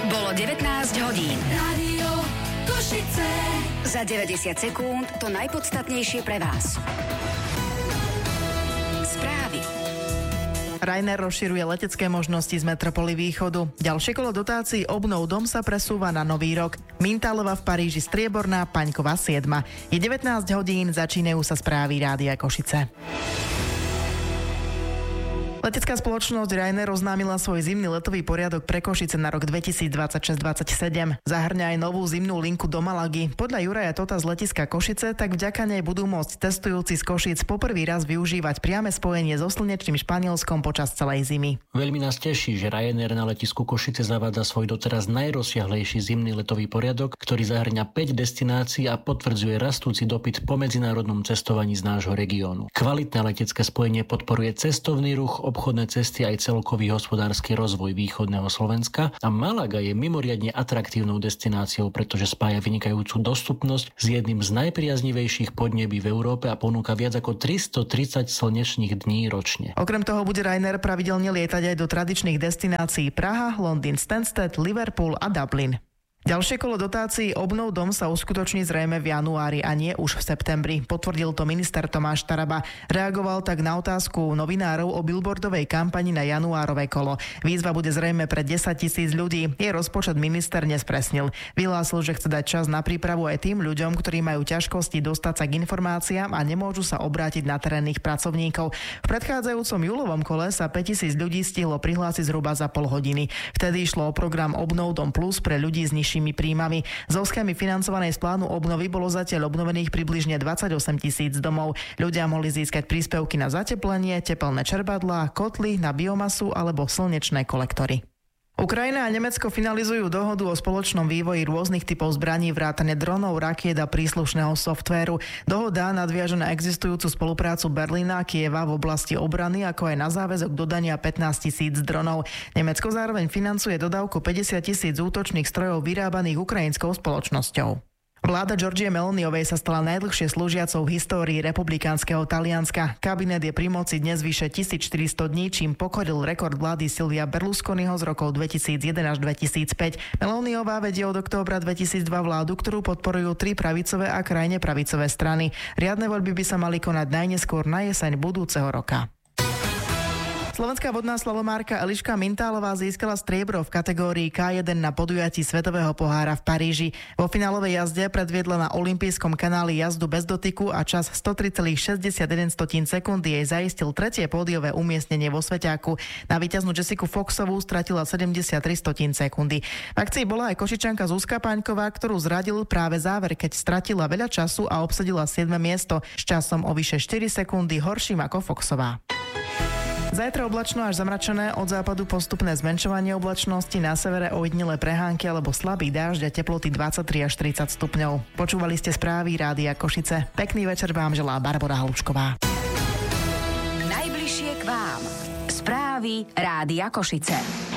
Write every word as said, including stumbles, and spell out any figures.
Bolo devätnásť hodín. Rádio Košice. Za deväťdesiat sekúnd to najpodstatnejšie pre vás. Správy. Ryanair rozširuje letecké možnosti z metropoly východu. Ďalšie kolo dotácií Obnov dom sa presúva na nový rok. Mintálova v Paríži strieborná, Paňková siedma. Je devätnásť hodín, začínajú sa správy Rádia Košice. Letecká spoločnosť Ryanair oznámila svoj zimný letový poriadok pre Košice na rok dvetisícdvadsaťšesť dvadsaťsedem. Zahŕňa aj novú zimnú linku do Malagy. Podľa Juraja Tota z letiska Košice tak vďaka nej budú môcť testujúci z Košíc poprvý raz využívať priame spojenie so slnečným Španielskom počas celej zimy. Veľmi nás teší, že Ryanair na letisku Košice zavádza svoj doteraz najrozsiahlejší zimný letový poriadok, ktorý zahŕňa päť destinácií a potvrdzuje rastúci dopyt po medzinárodnom cestovaní z nášho regiónu. Kvalitné letecké spojenie podporuje cestovný ruch, obchodné cesty aj celkový hospodársky rozvoj východného Slovenska a Malaga je mimoriadne atraktívnou destináciou, pretože spája vynikajúcu dostupnosť s jedným z najpriaznivejších podnebí v Európe a ponúka viac ako tristotridsať slnečných dní ročne. Okrem toho bude Ryanair pravidelne lietať aj do tradičných destinácií Praha, Londýn, Stansted, Liverpool a Dublin. Ďalšie kolo dotácií Obnov dom sa uskutoční zrejme v januári a nie už v septembri. Potvrdil to minister Tomáš Taraba. Reagoval tak na otázku novinárov o billboardovej kampani na januárové kolo. Výzva bude zrejme pre desaťtisíc ľudí. Jej rozpočet minister nespresnil. Vyhlásil, že chce dať čas na prípravu aj tým ľuďom, ktorí majú ťažkosti dostať sa k informáciám a nemôžu sa obrátiť na terénnych pracovníkov. V predchádzajúcom júlovom kole sa päťtisíc ľudí stihlo prihlásiť zhruba za pol hodiny. Vtedy išlo o program Obnov dom plus pre ľudí s nižšími príjmami. Zo schémy financovanej z plánu obnovy bolo zatiaľ obnovených približne dvadsaťosem tisíc domov. Ľudia mohli získať príspevky na zateplenie, tepelné čerpadlá, kotly na biomasu alebo slnečné kolektory. Ukrajina a Nemecko finalizujú dohodu o spoločnom vývoji rôznych typov zbraní vrátane dronov, rakiet a príslušného softvéru. Dohoda nadviaže na existujúcu spoluprácu Berlína a Kieva v oblasti obrany, ako aj na záväzok dodania pätnásť tisíc dronov. Nemecko zároveň financuje dodávku päťdesiat tisíc útočných strojov vyrábaných ukrajinskou spoločnosťou. Vláda Giorgie Meloniovej sa stala najdlhšie slúžiacou v histórii republikánskeho Talianska. Kabinet je pri moci dnes vyše tisícštyristo dní, čím pokoril rekord vlády Silvia Berlusconiho z rokov dvetisícjeden až dvetisícpäť. Meloniová vedie od októbra dvetisícdva vládu, ktorú podporujú tri pravicové a krajne pravicové strany. Riadne voľby by sa mali konať najneskôr na jeseň budúceho roka. Slovenská vodná slalomárka Eliška Mintálová získala striebro v kategórii ká jeden na podujatí Svetového pohára v Paríži. Vo finálovej jazde predviedla na olympijskom kanáli jazdu bez dotyku a čas sto tri celá šesťdesiatjeden sekundy jej zaistil tretie pódiové umiestnenie vo sveťáku. Na víťaznú Jessiku Foxovú stratila sedemdesiattri sekundy. V akcii bola aj Košičanka Zuzka Paňková, ktorú zradil práve záver, keď stratila veľa času a obsadila siedme miesto s časom o vyše štyri sekundy horším ako Foxová. Zajtra oblačno až zamračené, od západu postupné zmenšovanie oblačnosti, na severe ojedinelé prehánky alebo slabý dážď a teploty dvadsaťtri až tridsať stupňov. Počúvali ste správy Rádia Košice. Pekný večer vám želá Barbora Halučková. Najbližšie k vám. Správy Rádia Košice.